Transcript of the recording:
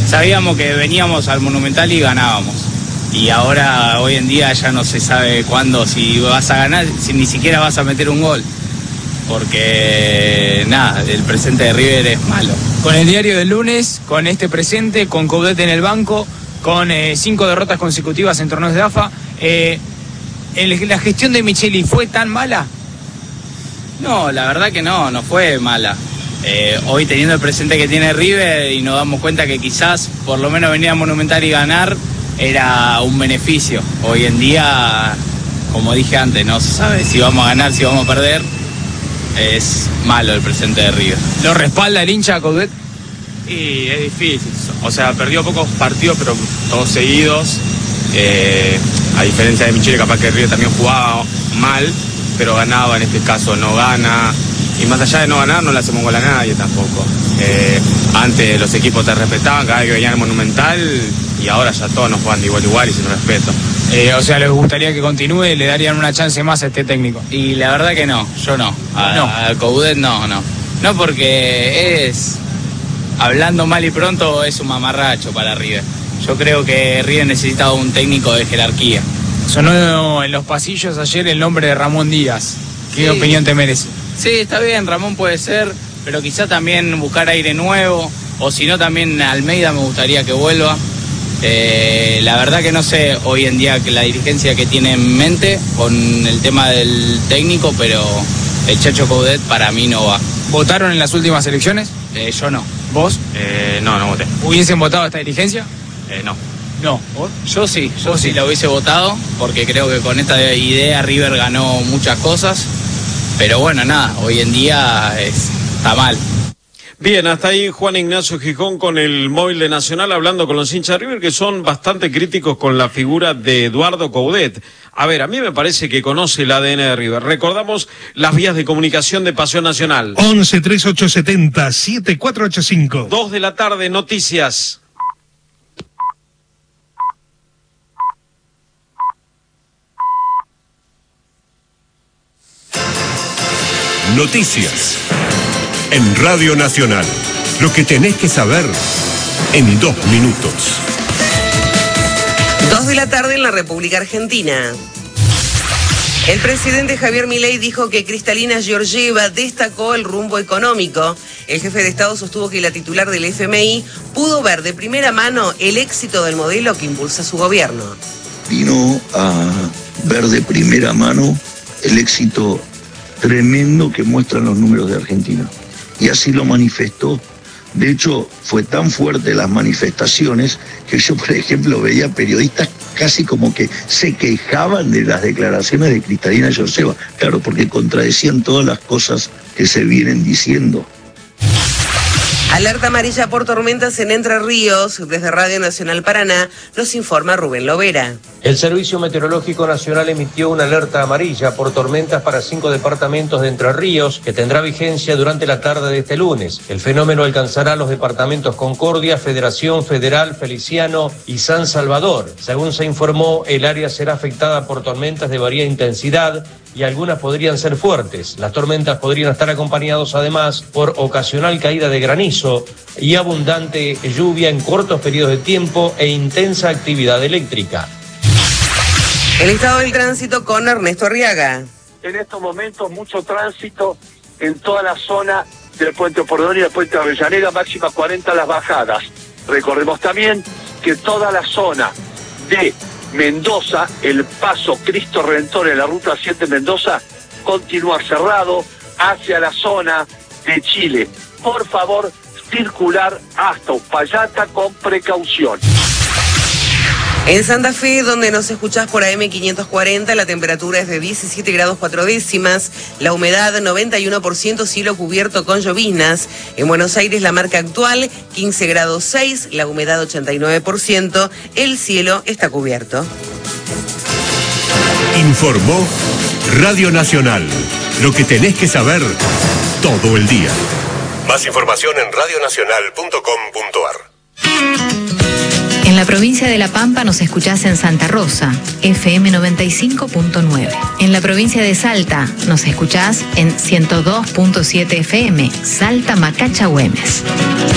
sabíamos que veníamos al Monumental y ganábamos. Y ahora, hoy en día, ya no se sabe cuándo, si vas a ganar, si ni siquiera vas a meter un gol. Porque, nada, el presente de River es malo. Con el diario del lunes, con este presente, con Coudet en el banco, con 5 derrotas consecutivas en torneos de AFA, ¿la gestión de Micheli fue tan mala? No, la verdad que no fue mala. Hoy, teniendo el presente que tiene River, y nos damos cuenta que quizás, por lo menos, venir a Monumental y ganar era un beneficio. Hoy en día, como dije antes, no se sabe si vamos a ganar, si vamos a perder. Es malo el presente de River. ¿Lo respalda el hincha Coudet? Y es difícil. O sea, perdió pocos partidos, pero todos seguidos. A diferencia de Micheli, capaz que River también jugaba mal, pero ganaba. En este caso no gana. Y más allá de no ganar, no le hacemos gol a nadie tampoco. Antes los equipos te respetaban cada vez que venían al Monumental, y ahora ya todos nos juegan de igual a igual y sin respeto. O sea, ¿les gustaría que continúe? ¿Le darían una chance más a este técnico? Y la verdad que no, yo no. A Coudet no. No, porque hablando mal y pronto, es un mamarracho para River. Yo creo que River necesitaba un técnico de jerarquía. Sonó en los pasillos ayer el nombre de Ramón Díaz. ¿Qué opinión te merece? Sí, está bien, Ramón puede ser, pero quizá también buscar aire nuevo, o si no también Almeida me gustaría que vuelva. La verdad que no sé hoy en día que la dirigencia que tiene en mente con el tema del técnico, pero el Chacho Coudet para mí no va. ¿Votaron en las últimas elecciones? Yo no. ¿Vos? No voté. ¿Hubiesen votado a esta dirigencia? No. No. ¿Vos? Yo sí la hubiese votado, porque creo que con esta idea River ganó muchas cosas, pero bueno, nada, hoy en día está mal. Bien, hasta ahí Juan Ignacio Gijón con el móvil de Nacional, hablando con los hinchas de River, que son bastante críticos con la figura de Eduardo Coudet. A ver, a mí me parece que conoce el ADN de River. Recordamos las vías de comunicación de Pasión Nacional. 11 3870 7485. 2 de la tarde, noticias. Noticias en Radio Nacional. Lo que tenés que saber en 2 minutos. 2 de la tarde en la República Argentina. El presidente Javier Milei dijo que Cristalina Georgieva destacó el rumbo económico. El jefe de Estado sostuvo que la titular del FMI pudo ver de primera mano el éxito del modelo que impulsa su gobierno. Vino a ver de primera mano el éxito tremendo que muestran los números de Argentina. Y así lo manifestó. De hecho, fue tan fuerte las manifestaciones que yo, por ejemplo, veía periodistas casi como que se quejaban de las declaraciones de Cristalina Georgieva. Claro, porque contradecían todas las cosas que se vienen diciendo. Alerta amarilla por tormentas en Entre Ríos. Desde Radio Nacional Paraná nos informa Rubén Lovera. El Servicio Meteorológico Nacional emitió una alerta amarilla por tormentas para 5 departamentos de Entre Ríos, que tendrá vigencia durante la tarde de este lunes. El fenómeno alcanzará los departamentos Concordia, Federación, Federal, Feliciano y San Salvador. Según se informó, el área será afectada por tormentas de variada intensidad y algunas podrían ser fuertes. Las tormentas podrían estar acompañadas además por ocasional caída de granizo y abundante lluvia en cortos periodos de tiempo e intensa actividad eléctrica. El estado del tránsito con Ernesto Arriaga. En estos momentos mucho tránsito en toda la zona del Puente Porredón y del Puente Avellaneda, máxima 40 las bajadas. Recordemos también que toda la zona de Mendoza, el paso Cristo Redentor en la ruta 7 Mendoza, continúa cerrado hacia la zona de Chile. Por favor, circular hasta Uspallata con precaución. En Santa Fe, donde nos escuchás por AM 540, la temperatura es de 17 grados 4 décimas, la humedad 91%, cielo cubierto con lloviznas. En Buenos Aires la marca actual 15 grados 6, la humedad 89%, el cielo está cubierto. Informó Radio Nacional. Lo que tenés que saber todo el día. Más información en radionacional.com.ar. En la provincia de La Pampa nos escuchás en Santa Rosa, FM 95.9. En la provincia de Salta nos escuchás en 102.7 FM, Salta Macacha Güemes.